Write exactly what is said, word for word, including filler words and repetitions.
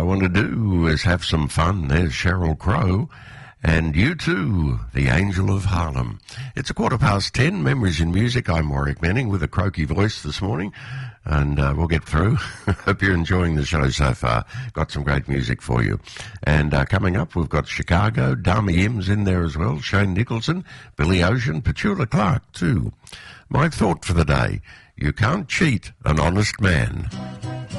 want to do is have some fun. There's Sheryl Crow. And you too, the Angel of Harlem. It's a quarter past ten, Memories in Music. I'm Warwick Manning with a croaky voice this morning, and uh, we'll get through. Hope you're enjoying the show so far. Got some great music for you. And uh, coming up, we've got Chicago, Dami Im's in there as well, Shane Nicholson, Billy Ocean, Petula Clark too. My thought for the day, you can't cheat an honest man.